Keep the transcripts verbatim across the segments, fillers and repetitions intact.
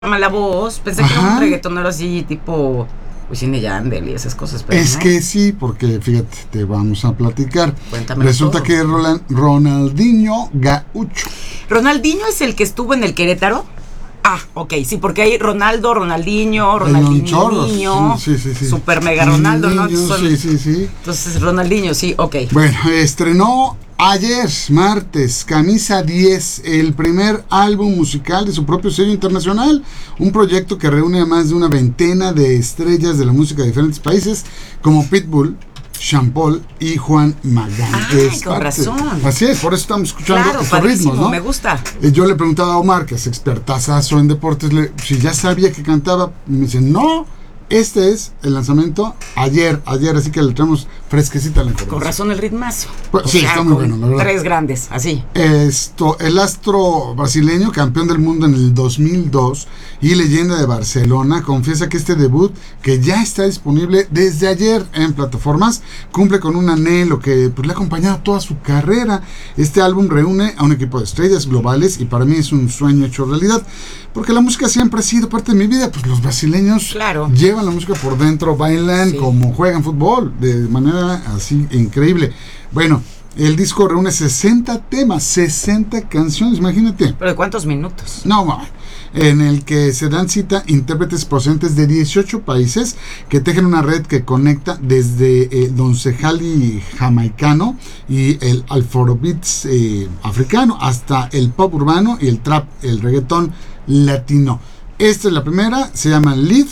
la voz, pensé Ajá. que era un reggaetonero así, tipo Wisin y Yandel y esas cosas. Pero es no. que sí, porque fíjate, te vamos a platicar. Cuéntame Resulta todo. que es Roland, Ronaldinho Gaucho. ¿Ronaldinho es el que estuvo en el Querétaro? Ah, ok, sí, porque hay Ronaldo, Ronaldinho, Ronaldinho, sí, sí, sí. Super Mega Ronaldo, ¿no? Son, sí, sí, sí. Entonces, Ronaldinho, sí, ok. Bueno, estrenó ayer, martes, Camisa diez, el primer álbum musical de su propio sello internacional, un proyecto que reúne a más de una veintena de estrellas de la música de diferentes países, como Pitbull, Sean Paul y Juan Magán. Ay, es con parte. razón. Así es, por eso estamos escuchando claro, estos ritmos, ¿no? Me gusta. Yo le preguntaba a Omar, que es expertazazo en deportes, le, si ya sabía que cantaba, me dice, no, este es el lanzamiento ayer, ayer, así que le traemos fresquecita la información. Con razón el ritmazo. Pues, sí, sea, está muy bueno, la verdad. Tres grandes, así. Esto, el astro brasileño, campeón del mundo en el dos mil dos y leyenda de Barcelona, confiesa que este debut, que ya está disponible desde ayer en plataformas, cumple con un anhelo que pues, le ha acompañado toda su carrera. Este álbum reúne a un equipo de estrellas globales y para mí es un sueño hecho realidad, porque la música siempre ha sido parte de mi vida. Pues los brasileños claro. llevan la música por dentro, bailan sí. como juegan fútbol, de manera así increíble. Bueno, el disco reúne sesenta temas, sesenta canciones, imagínate. ¿Pero de cuántos minutos? No, no, en el que se dan cita intérpretes procedentes de dieciocho países que tejen una red que conecta desde el eh, doncejali jamaicano y el afrobeats eh, africano hasta el pop urbano y el trap, el reggaetón latino. Esta es la primera, se llama Lead,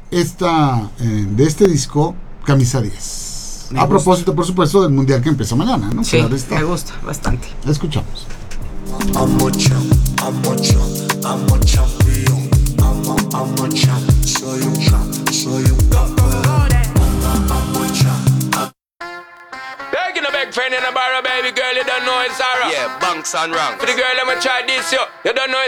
esta, eh, de este disco, Camisa diez. Me a gusta. Propósito, por supuesto, del mundial que empieza mañana, ¿no? Sí, claro me gusta bastante. Escuchamos. I'm a champ, I'm a champ, I'm a champion. I'm a, I'm a champ, soy un champ, soy un campeón. I'm a champ. Begging a big friend in a bar, baby girl, you don't know it's alright. Yeah, bunks and ranks. For the girl, let me try this, yo. You don't know